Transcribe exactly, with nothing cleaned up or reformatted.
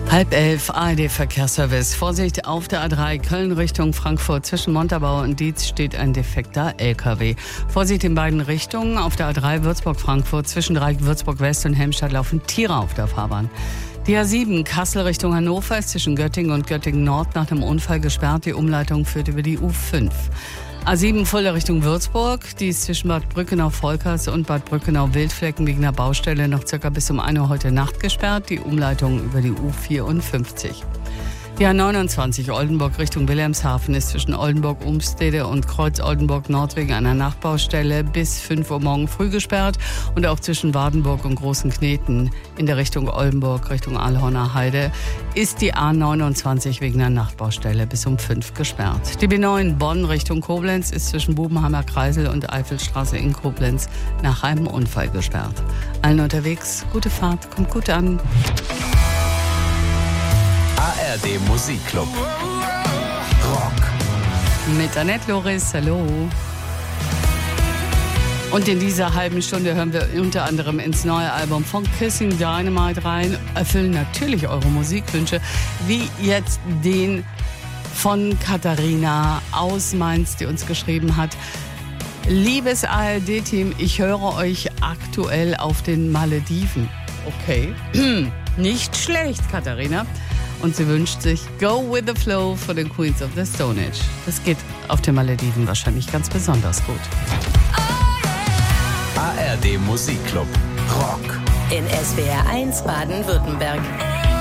Halb elf, A R D-Verkehrsservice. Vorsicht auf der A drei Köln Richtung Frankfurt. Zwischen Montabaur und Dietz steht ein defekter L K W. Vorsicht in beiden Richtungen. Auf der A drei Würzburg-Frankfurt. Zwischen Dreieck Würzburg-West und Helmstadt laufen Tiere auf der Fahrbahn. Die A sieben Kassel Richtung Hannover ist zwischen Göttingen und Göttingen-Nord nach einem Unfall gesperrt. Die Umleitung führt über die U fünf. A sieben Fulda Richtung Würzburg, die ist zwischen Bad Brückenau-Volkers und Bad Brückenau-Wildflecken wegen einer Baustelle noch circa bis um ein Uhr heute Nacht gesperrt, die Umleitung über die U vierundfünfzig. Die A neunundzwanzig Oldenburg Richtung Wilhelmshaven ist zwischen Oldenburg-Umstede und Kreuz-Oldenburg-Nord wegen einer Nachbaustelle bis fünf Uhr morgen früh gesperrt und auch zwischen Wardenburg und Großenkneten in der Richtung Oldenburg Richtung Aalhorner Heide ist die A neunundzwanzig wegen einer Nachbaustelle bis um fünf gesperrt. Die B neun Bonn Richtung Koblenz ist zwischen Bubenheimer Kreisel und Eifelstraße in Koblenz nach einem Unfall gesperrt. Allen unterwegs, gute Fahrt, kommt gut an. A R D Musikclub. Rock. Mit Annette Loris, hallo. Und in dieser halben Stunde hören wir unter anderem ins neue Album von Kissing Dynamite rein, erfüllen natürlich eure Musikwünsche, wie jetzt den von Katharina aus Mainz, die uns geschrieben hat: Liebes A R D-Team, ich höre euch aktuell auf den Malediven. Okay, nicht schlecht, Katharina. Und sie wünscht sich Go With The Flow von den Queens of the Stone Age. Das geht auf den Malediven wahrscheinlich ganz besonders gut. A R D Musikclub. Rock. In S W R eins Baden-Württemberg.